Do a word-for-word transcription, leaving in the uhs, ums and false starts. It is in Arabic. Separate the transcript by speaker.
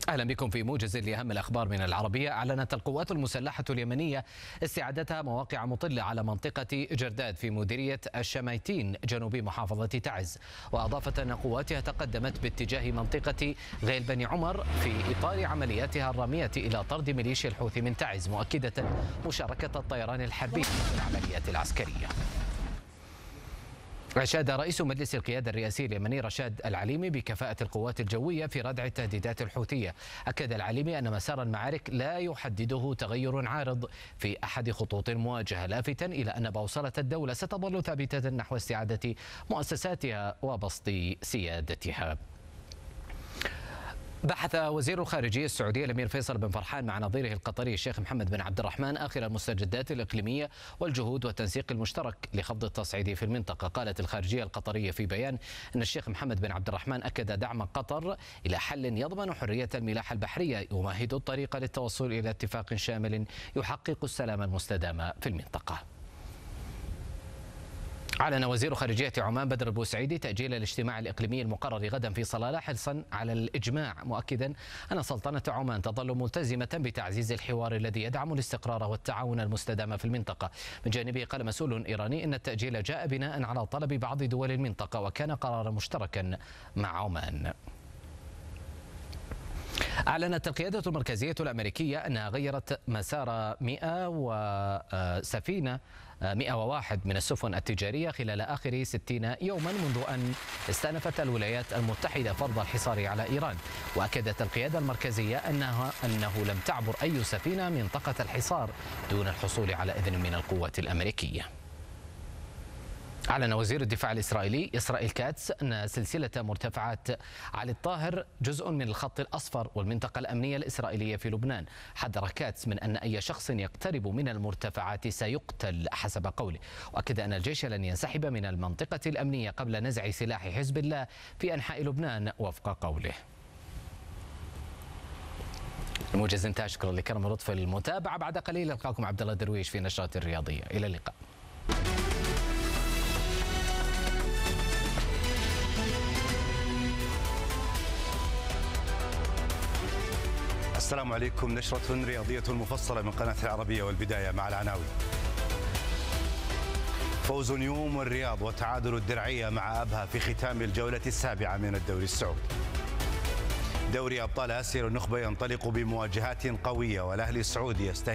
Speaker 1: أهلا بكم في موجز لأهم الأخبار من العربية. أعلنت القوات المسلحة اليمنية استعادتها مواقع مطلة على منطقة جرداد في مديرية الشميتين جنوب محافظة تعز، وأضافت أن قواتها تقدمت باتجاه منطقة غيل بني عمر في إطار عملياتها الرامية إلى طرد ميليشيا الحوثي من تعز، مؤكدة مشاركة الطيران الحربي في العمليات العسكرية. أشاد رئيس مجلس القيادة الرئاسي اليمني رشاد العليمي بكفاءة القوات الجوية في ردع التهديدات الحوثية. أكد العليمي أن مسار المعارك لا يحدده تغير عارض في أحد خطوط المواجهة، لافتا إلى أن بوصلة الدولة ستظل ثابتة نحو استعادة مؤسساتها وبسط سيادتها. بحث وزير الخارجية السعودي الأمير فيصل بن فرحان مع نظيره القطري الشيخ محمد بن عبد الرحمن آخر المستجدات الإقليمية والجهود والتنسيق المشترك لخفض التصعيد في المنطقة. قالت الخارجية القطرية في بيان أن الشيخ محمد بن عبد الرحمن أكد دعم قطر إلى حل يضمن حرية الملاحة البحرية يمهد الطريق للتوصل إلى اتفاق شامل يحقق السلام المستدام في المنطقة. أعلن وزير خارجية عمان بدر البوسعيدي تأجيل الاجتماع الإقليمي المقرر غدا في صلالة حرصا على الإجماع، مؤكدا أن سلطنة عمان تظل ملتزمة بتعزيز الحوار الذي يدعم الاستقرار والتعاون المستدام في المنطقة. من جانبه قال مسؤول إيراني إن التأجيل جاء بناء على طلب بعض دول المنطقة وكان قرارا مشتركا مع عمان. أعلنت القيادة المركزية الأمريكية أنها غيرت مسار مئة وسفينة مئة وواحد من السفن التجارية خلال آخر ستين يوما منذ أن استأنفت الولايات المتحدة فرض الحصار على إيران. وأكدت القيادة المركزية أنها أنه لم تعبر أي سفينة منطقة الحصار دون الحصول على إذن من القوات الأمريكية. أعلن وزير الدفاع الإسرائيلي إسرائيل كاتس أن سلسلة مرتفعات علي الطاهر جزء من الخط الأصفر والمنطقة الأمنية الإسرائيلية في لبنان. حذر كاتس من أن أي شخص يقترب من المرتفعات سيقتل حسب قوله، وأكد أن الجيش لن ينسحب من المنطقة الأمنية قبل نزع سلاح حزب الله في أنحاء لبنان وفق قوله. الموجز انتهى، شكرا لكرم لطف المتابعة. بعد قليل ألقاكم عبد الله درويش في نشرات الرياضية. إلى اللقاء.
Speaker 2: السلام عليكم. نشرة رياضية مفصلة من قناة العربية، والبداية مع العناوين. فوز نيوم الرياض وتعادل الدرعية مع أبها في ختام الجولة السابعة من الدوري السعودي. دوري أبطال آسيا النخبة ينطلق بمواجهات قوية، والأهلي السعودي يستهدف